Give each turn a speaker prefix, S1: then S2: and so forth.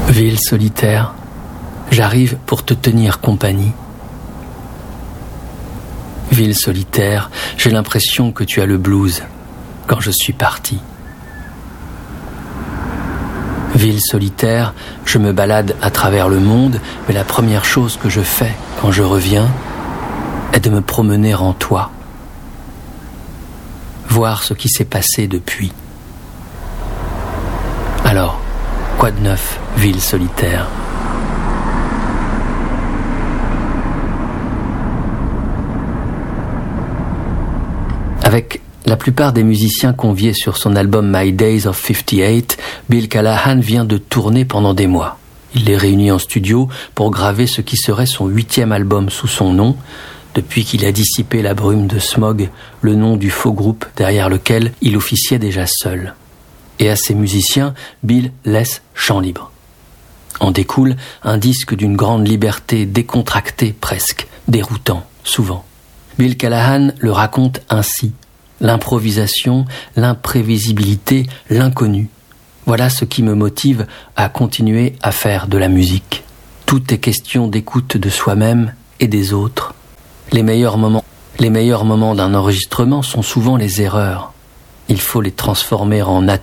S1: Ville solitaire, j'arrive pour te tenir compagnie. Ville solitaire, j'ai l'impression que tu as le blues quand je suis parti. Ville solitaire, je me balade à travers le monde, mais la première chose que je fais quand je reviens est de me promener en toi. Voir ce qui s'est passé depuis. Alors, quoi de neuf, ville solitaire ? Avec la plupart des musiciens conviés sur son album My Days of 58, Bill Callahan vient de tourner pendant des mois. Il les réunit en studio pour graver ce qui serait son 8e album sous son nom, depuis qu'il a dissipé la brume de Smog, le nom du faux groupe derrière lequel il officiait déjà seul. Et à ses musiciens, Bill laisse champ libre. En découle un disque d'une grande liberté décontractée presque, déroutant souvent. Bill Callahan le raconte ainsi. L'improvisation, l'imprévisibilité, l'inconnu. Voilà ce qui me motive à continuer à faire de la musique. Tout est question d'écoute de soi-même et des autres. Les meilleurs moments d'un enregistrement sont souvent les erreurs. Il faut les transformer en